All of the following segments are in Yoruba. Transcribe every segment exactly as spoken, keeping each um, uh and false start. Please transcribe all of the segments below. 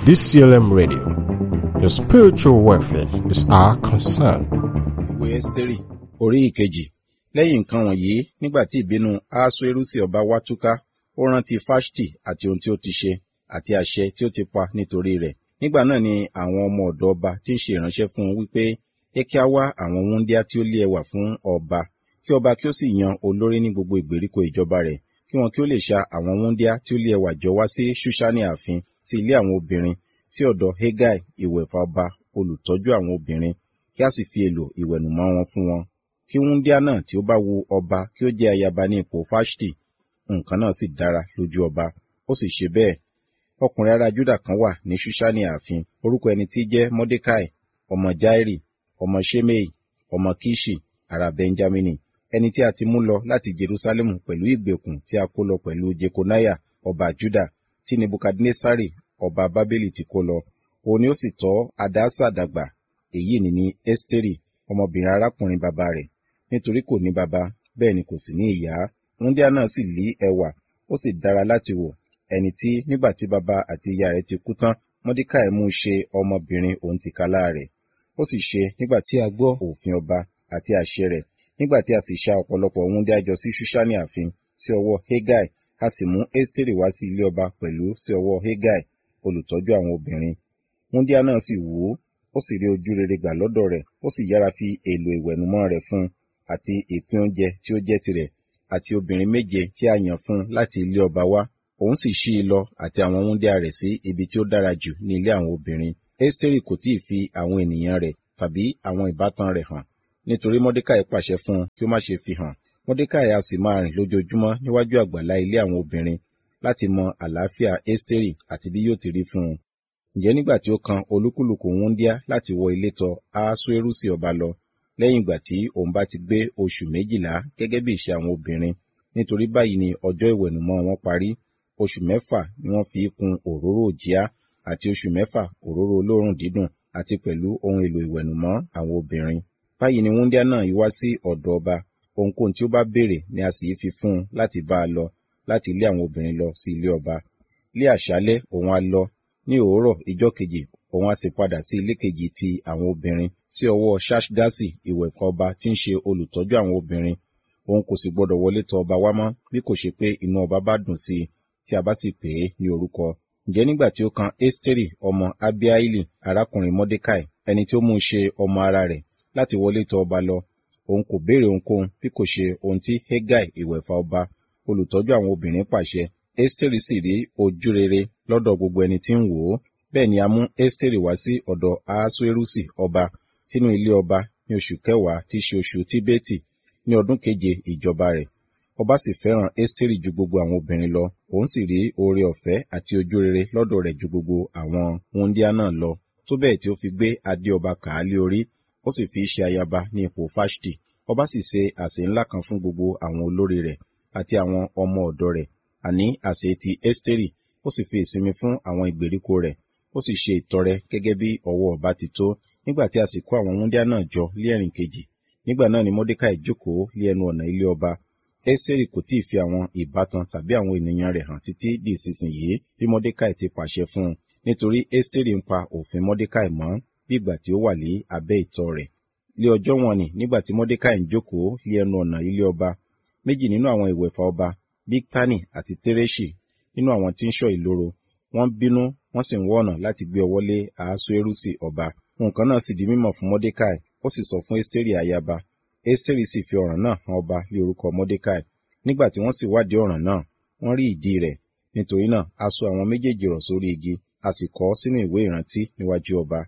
D C L M Radio. Your spiritual welfare is our concern. Ìwé Ẹ́sítérì orí ìkejì. Lẹ́yìn nǹkan wọ̀nyí, nígbà tí ìbínú Ahasuerusi ọba wá túká, ó rántí Fáṣtì àti ohun tí ó ti ṣe, àti àṣẹ tí ó ti pa nítorí rẹ̀. Nígbà náà ni àwọn ọmọ ọ̀dọ̀ ọba tí ń ṣe ìránṣẹ́ fún un wípé, ẹ kí a wá àwọn wúńdíá tí ó lé ẹwà fún ọba, kí ọba kí ó sì yan olórí ní gbogbo ìgbèríko ìjọba rẹ̀, kí wọn kí ó lè ṣa àwọn wúńdíá tí ó lé ẹwà jọ wá sí Ṣúṣánì ààfin, sí ilé àwọn obìnrin, sí ọ̀dọ̀ Hegai ìwẹ̀fà ọba, olùtọ́jú àwọn obìnrin, kí a sì fi èlò ìwẹ̀nùmọ́ wọn fún wọn. Kí wúńdíá náà tí ó bá wu ọba kí ó jẹ́ ayaba ní ipò Fáṣtì. Nǹkan náà sì dára lójú ọba, ó sì ṣe bẹ́ẹ̀. Ọkùnrin ará Júdà kan wà ní Ṣúṣánì ààfin, orúkọ ẹni tí jẹ́ Mọ́dékáì, ọmọ Jairi, ọmọ Ṣemei, ọmọ Kiṣi, ará Benjamini, ẹni tí a ti mú lọ láti Jerúsálẹ́mù pẹ̀lú ìgbèkùn tí a kó lọ pẹ̀lú Jekoniah ọba Júdà, tí Nebukadnesari ọba Bábélì ti kó lọ. Òun ni ó sì tọ́ Adasa dàgbà. Èyí ni ní Ẹ́sítérì, ọmọbìnrin arákùnrin bàbá rẹ̀, nítorí kò ní bàbá, bẹ́ẹ̀ ni kò sì ní ìyá. Wúńdíá náà sì lí ẹwà, ó sì dára láti wò, ẹni tí nígbà tí bàbá àti ìyá rẹ̀ ti kú tán, Mọ́dékáì mú ṣe ọmọbìnrin òun tìkálà rẹ̀. Ó sì ṣe nígbà tí a gbọ́ òfin ọba àti àṣẹ rẹ̀, nígbà tí a sì ṣa ọ̀pọ̀lọpọ̀ wúńdíá jọ sí Ṣúṣánì ààfin, sí ọwọ́ Hegai, a sì mú Ẹ́sítérì wá sí ilé ọba pẹ̀lú sí ọwọ́ Hegai, olùtọ́jú àwọn obìnrin. Wúńdíá náà sì wù ú, ó sì rí ojú rere gbà lọ́dọ̀ rẹ̀, ó sì yára fi èlò ìwẹ̀nùmọ́ rẹ̀ fún un, àti ìpín oúnjẹ tí ó jẹ́ tirẹ̀, àti obìnrin méje tí a yàn fún un láti ilé ọba wá. Òun sì ṣí i lọ àti àwọn wúńdíá rẹ̀ sí ibi tí ó dára jù ní ilé àwọn obìnrin. Ẹ́sítérì kò tí ì fi àwọn ènìyàn rẹ̀ tàbí àwọn ìbátan rẹ̀ hàn, nítorí Mọ́dékáì pàṣẹ fún un kí ó má ṣe fi hàn. Mọ́dékáì a sì máa rìn lójoojúmọ́ níwájú àgbàlá ilé àwọn obìnrin láti mọ àlàáfíà Ẹ́sítérì àti bí yóò ti rí fún un. Ǹjẹ́ nígbà tí ó kan olúkúlùkù wúńdíá láti wọ ilé tọ̀ Ahasuerusi ọba lọ, lẹ́yìn ìgbà tí òun bá ti gbé oṣù méjìlá gẹ́gẹ́ bí ìṣe àwọn obìnrin, nítorí báyìí ni ọjọ́ ìwẹ̀nùmọ́ wọn parí. Oṣù mẹ́fà ni wọ́n fi kún òróró òjíá, àti oṣù mẹ́fà òróró olóòórùn dídùn, àti pẹ̀lú ohun èlò ìwẹ̀nùmọ́ àwọn obìnrin. Báyìí ni wúńdíá náà yí wá sí ọ̀dọ̀ ọba, ohunkóhun tí ó bá béèrè ni a sì fi fún un láti bá a lọ, láti ilé àwọn obìnrin lọ sí ilé ọba. Ní àṣálẹ́ òun á lọ, ní òwúrọ̀ ìjọ́ kejì òun á sì padà sí ilé kejì ti àwọn obìnrin, sí ọwọ́ Ṣaṣgasi ìwẹ̀fà ọba tí ń ṣe olùtọ́jú àwọn obìnrin. Òun kò sì gbọdọ̀ wọlé tọ̀ ọba wá mọ́, bí kò ṣe pé inú ọba bá dùn sí i, tí a bá sì pè é ní orúkọ. Ǹjẹ́ nígbà tí ó kan Ẹ́sítérì ọmọ Abiaili, arákùnrin Mọ́dékáì, ẹni tí ó mú un ṣe ọmọ ara rẹ̀, láti wọlé tọ̀ ọba lọ, òun kò béèrè ohunkóhun bí kò ṣe ohun tí Hegai ìwẹ̀fà ọba, olùtọ́jú àwọn obìnrin pàṣẹ. Ẹ́sítérì sì rí ojú rere lọ́dọ̀ gbogbo ẹni tí ń wò ó. Bẹ́ẹ̀ ni a mú Ẹ́sítérì wá sí ọ̀dọ̀ Ahasuerusi ọba sínú ilé ọba ní oṣù kẹwàá tí í ṣe oṣù Tíbétì, ní ọdún keje ìjọba rẹ̀. Ọba sì fẹ́ràn Ẹ́sítérì ju gbogbo àwọn obìnrin lọ, òun sì rí oore ọ̀fẹ́ àti ojú rere lọ́dọ̀ rẹ̀ ju gbogbo àwọn wúńdíá náà lọ, tó bẹ́ẹ̀ tí ó fi gbé adé ọba kà á lé orí, ó sì fi ṣe ayaba ní ipò Fáṣtì. Ọba sì ṣe àsè ńlá kan fún gbogbo àwọn olórí rẹ̀ àti àwọn ọmọ ọ̀dọ̀ rẹ̀, àní àsè ti Ẹ́sítérì, ó sì fi ìsinmi fún àwọn ìgbèríko rẹ̀, ó sì ṣe ìtọrẹ gẹ́gẹ́ bí ọwọ́ ọba ti tó. Nígbà tí a sì kó àwọn wúńdíá náà jọ lé ẹ̀rìn kejì, nígbà náà ni Mọ́dékáì jókòó lé ẹnu ọ̀nà ilé ọba. Ẹ́sítérì kò tí ì fi àwọn ìbátan tàbí àwọn ènìyàn rẹ̀ hàn títí di ìsinsìnyí, bí Mọ́dékáì ti pàṣẹ fún un, nítorí Ẹ́sítérì ń pa òfin Mọ́dékáì mọ́ bí ìgbà tí ó wà ní abẹ́ ìtọ́ rẹ̀. Lé ọjọ́ wọn ni, nígbà tí Mọ́dékáì ń jókòó lé ẹnu ọ̀nà ilé ọba, méjì nínú àwọn ìwẹ̀fà ọba, Bigtani àti Tereṣi, nínú àwọn tí ń ṣọ́ ìloro, wọ́n bínú, wọ́n sì ń wá ọ̀nà láti gbé ọwọ́ lé Ahasuerusi ọba. Nǹkan náà sì di mímọ̀ fún Mọ́dékáì, ó sì sọ fún Ẹ́sítérì ayaba. Ẹ́sítérì sì fi ọ̀ràn náà hàn ọba lé orúkọ Mọ́dékáì. Nígbà tí wọ́n sì wádìí ọ̀ràn náà, wọ́n rí ìdí rẹ̀. Nítorí náà a so àwọn méjèèjì rọ̀ sórí igi, a sì kọ ọ́ sínú ìwé ìrántí níwájú ọba.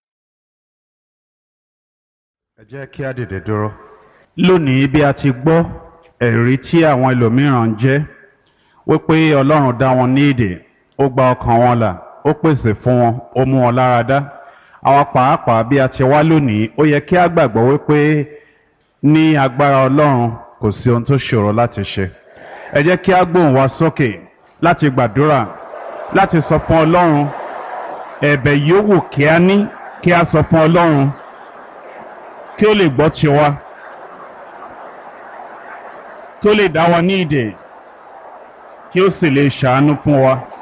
Ẹ jẹ́ kí a dìde dúró. Lónìí bí a ti gbọ́ ẹ̀rí tí àwọn ẹlòmíràn ń jẹ́ wípé Ọlọ́run dá wọn ní ìdè, ó gba ọkàn wọn là, ó pèsè fún wọn, ó mú wọn lára dá. Àwa pàápàá bí a ti wá lónìí, ó yẹ kí a gbàgbọ́ wípé ní agbára Ọlọ́run kò sí ohun tó ṣòro láti ṣe. Ẹ jẹ́ kí a gbóhùn wa sókè láti gbàdúrà, láti sọ fún Ọlọ́run ẹ̀bẹ̀ yòówù kí a ní, kí a sọ fún Ọlọ́run kí ó lè gbọ́ tiwa, kí ó lè dá wa ní ìdè, kí ó sì lè ṣàánú fún wa.